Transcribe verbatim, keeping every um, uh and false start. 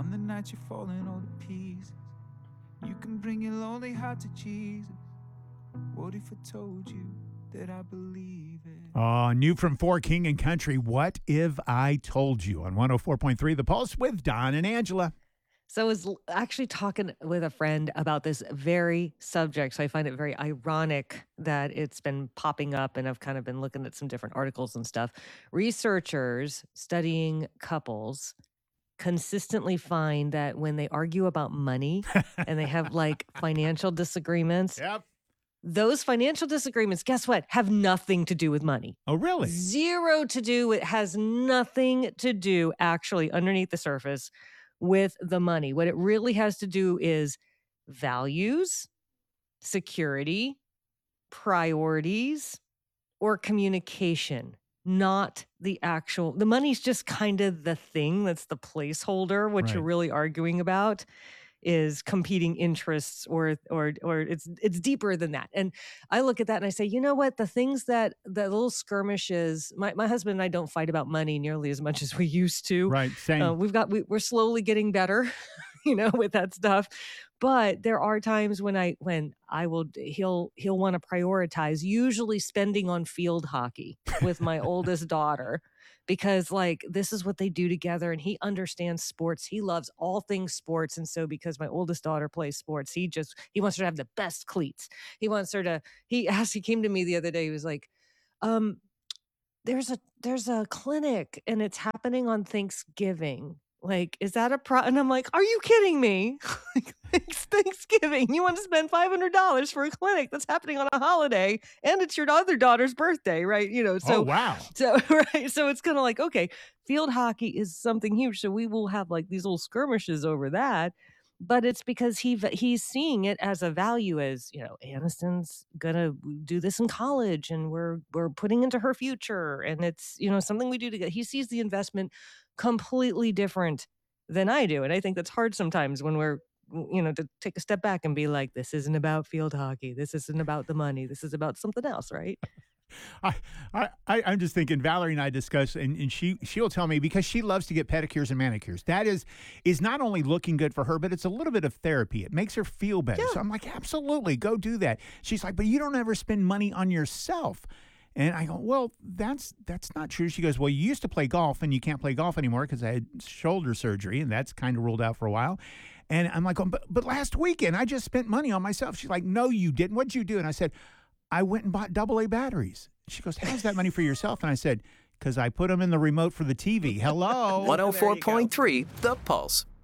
On the night you're falling all to pieces, you can bring your lonely heart to Jesus. What if I told you that I believe it? Uh, new from For King and Country, What If I Told You on one oh four point three The Pulse with Don and Angela. So I was l- actually talking with a friend about this very subject. So I find it very ironic that it's been popping up, and I've kind of been looking at some different articles and stuff. Researchers studying couples consistently find that when they argue about money and they have like financial disagreements, Yep. those financial disagreements, guess what, have nothing to do with money. Oh, really? Zero to do. It has nothing to do actually underneath the surface with the money. What it really has to do is values, security, priorities, or communication, not the actual. The money's just kind of the thing that's the placeholder. What you're Right. really arguing about is competing interests, or or or it's it's deeper than that. And I look at that and I say, you know what? The things that the little skirmishes. My my husband and I don't fight about money nearly as much as we used to. Right. Same. Uh, we've got we, we're slowly getting better, you know, with that stuff. But there are times when I when I will he'll he'll want to prioritize usually spending on field hockey with my oldest daughter, because like this is what they do together, and he understands sports. He loves all things sports. And so because my oldest daughter plays sports, he just he wants her to have the best cleats. He wants her to he asked he came to me the other day, he was like, um there's a there's a clinic and it's happening on Thanksgiving. Like, is that a pro? And I'm like, are you kidding me? Like, it's Thanksgiving. You want to spend five hundred dollars for a clinic that's happening on a holiday, and it's your other daughter's birthday, right? You know, so oh, wow. so right. So it's kind of like, okay, field hockey is something huge. So we will have like these little skirmishes over that. But it's because he v- he's seeing it as a value, as you know, Aniston's gonna do this in college, and we're we're putting into her future, and it's you know something we do together. He sees the investment completely different than I do, and I think that's hard sometimes when we're you know to take a step back and be like, this isn't about field hockey, this isn't about the money, this is about something else, right? I, I, I- I'm just thinking, Valerie and I discuss, and, and she, she'll tell me, because she loves to get pedicures and manicures. That is, is not only looking good for her, but it's a little bit of therapy. It makes her feel better. Yeah. So I'm like, absolutely, go do that. She's like, but you don't ever spend money on yourself. And I go, well, that's that's not true. She goes, well, you used to play golf, and you can't play golf anymore because I had shoulder surgery, and that's kind of ruled out for a while. And I'm like, oh, but, but last weekend, I just spent money on myself. She's like, no, you didn't. What'd you do? And I said, I went and bought double A batteries. She goes, how's that money for yourself? And I said, because I put them in the remote for the T V. Hello. one oh four point three The Pulse.